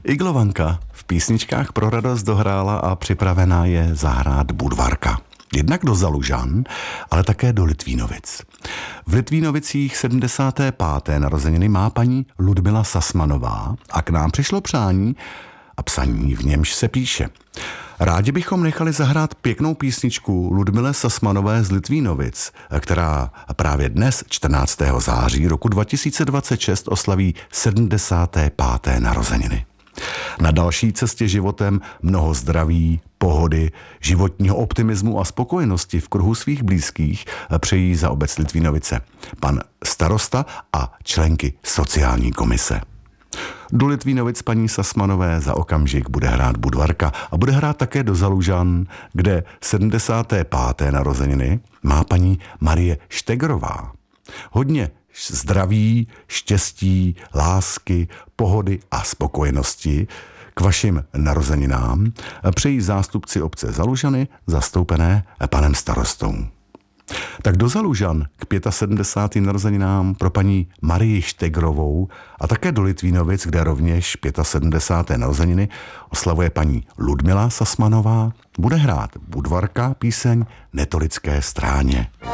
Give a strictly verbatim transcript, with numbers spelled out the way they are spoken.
Iglovanka v písničkách pro radost dohrála a připravená je zahrát Budvarka. Jednak do Zalužan, ale také do Litvínovic. V Litvínovicích sedmdesáté páté narozeniny má paní Ludmila Sasmanová a k nám přišlo přání a psaní, v němž se píše: rádi bychom nechali zahrát pěknou písničku Ludmile Sasmanové z Litvínovic, která právě dnes, čtrnáctého září roku dva tisíce dvacet šest, oslaví sedmdesáté páté narozeniny. Na další cestě životem mnoho zdraví, pohody, životního optimismu a spokojenosti v kruhu svých blízkých přejí za obec Litvínovice pan starosta a členky sociální komise. Do Litvínovic paní Sasmanové za okamžik bude hrát Budvarka a bude hrát také do Zalužan, kde sedmdesáté páté narozeniny má paní Marie Štegrová. Hodně zdraví, štěstí, lásky, pohody a spokojenosti k vašim narozeninám přejí zástupci obce Zalužany, zastoupené panem starostou. Tak do Zalužan k sedmdesátým pátým narozeninám pro paní Marii Štegrovou a také do Litvínovic, kde rovněž sedmdesáté páté narozeniny oslavuje paní Ludmila Sasmanová, bude hrát Budvarka, píseň Netolické stráně.